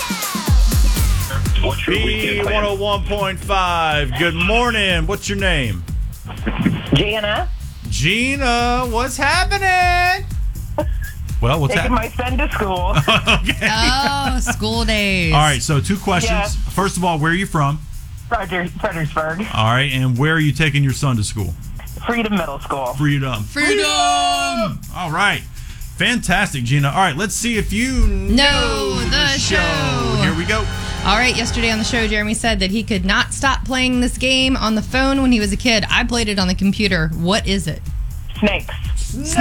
B101.5. Good morning. What's your name? Jana. Gina, what's happening? Well, what's Taking happening? my son to school. Okay. Oh, school days. All right, so 2 questions. Yeah. First of all, where are you from? Fredericksburg. All right, and where are you taking your son to school? Freedom Middle School. Freedom. All right. Fantastic, Gina. All right, let's see if you know the show. Here we go. All right, yesterday on the show, Jeremy said that he could not stop playing this game on the phone when he was a kid. I played it on the computer. What is it? Snakes. Snake!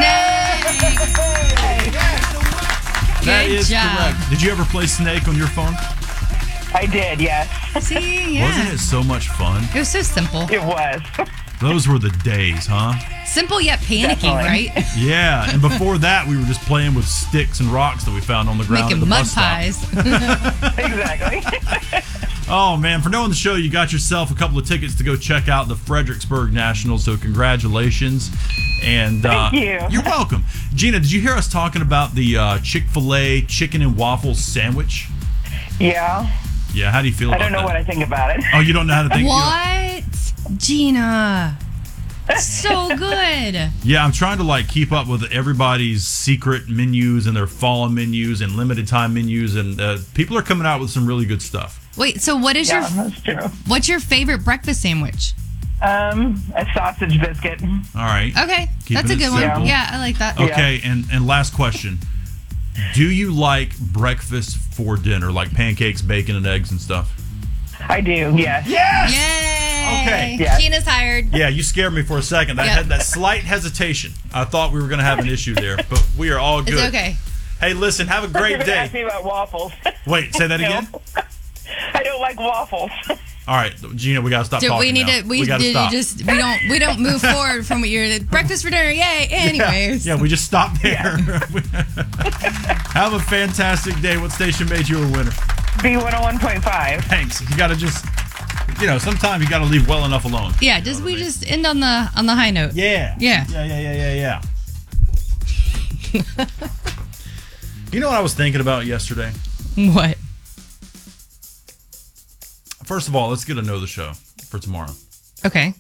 That Good is job. correct. Did you ever play Snake on your phone? I did, yes. See, yeah. Wasn't it so much fun? It was so simple. It was. Those were the days, huh? Simple yet panicky, Definitely. right? Yeah, and before that, we were just playing with sticks and rocks that we found on the ground at Making the mud bus stop. pies. Exactly. Oh, man, for knowing the show, you got yourself a couple of tickets to go check out the Fredericksburg Nationals, so congratulations. And Thank you. You're welcome. Gina, did you hear us talking about the Chick-fil-A chicken and waffles sandwich? Yeah. Yeah, how do you feel about that? I don't know what I think about it. Oh, you don't know how to think? What? Gina. So good. Yeah, I'm trying to keep up with everybody's secret menus and their fall menus and limited time menus, and people are coming out with some really good stuff. Wait, so what is That's true. what's your favorite breakfast sandwich? A sausage biscuit. All right. Okay, Keeping that's a it good one. simple. Yeah, I like that. Okay, and last question. Do you like breakfast for dinner, like pancakes, bacon, and eggs and stuff? I do, yes. Yes! Yay! Okay. Yeah. Gina's hired. Yeah, you scared me for a second. I Yep. had that slight hesitation. I thought we were going to have an issue there, but we are all good. It's okay. Hey, listen, have a You're great gonna ask day. me about waffles. Wait, say that again? No. I don't like waffles. All right, Gina, we got to stop Do talking we need now. to? We got to did stop. we don't move forward from what you're breakfast for dinner. Yay! Anyways. Yeah, we just stopped there. Have a fantastic day. What station made you a winner? B101.5. Thanks. You got to just, sometimes you got to leave well enough alone. Yeah. Just we just end on the high note. Yeah. Yeah. Yeah. You know what I was thinking about yesterday? What? First of all, let's get to know the show for tomorrow. Okay.